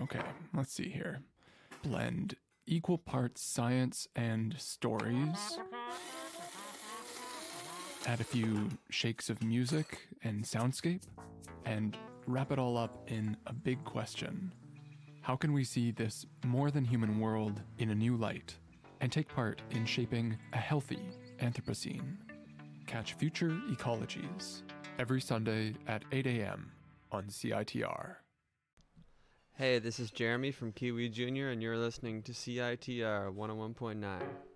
Okay, let's see here. Blend equal parts science and stories. Add a few shakes of music and soundscape. And wrap it all up in a big question. How can we see this more than human world in a new light and take part in shaping a healthy Anthropocene? Catch Future Ecologies every Sunday at 8 a.m. on CITR. Hey, this is Jeremy from Kiwi Jr., and you're listening to CITR 101.9.